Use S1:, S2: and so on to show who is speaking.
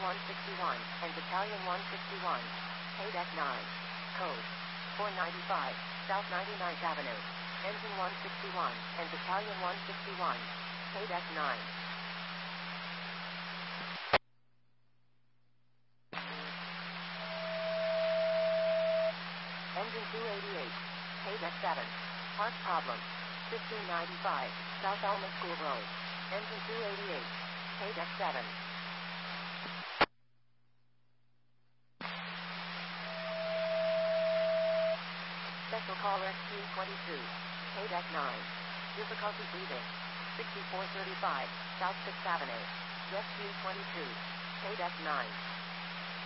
S1: 161 and Battalion 161. Paydeck 9. Code 495, South 99th Avenue. Engine 161 and Battalion 161. Paydeck 9. Engine 288. Paydeck 7. Part problem. 1595, South Alma School Road. Engine 288. Paydeck 7. Special caller SQ-22. Paydeck 9. Difficulty breathing. 6435, South 6th Avenue. Rescue 22. Paydeck 9.